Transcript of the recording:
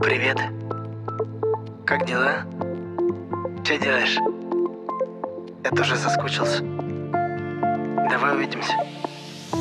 Привет. Как дела? Что делаешь? Я тоже соскучился. Давай увидимся.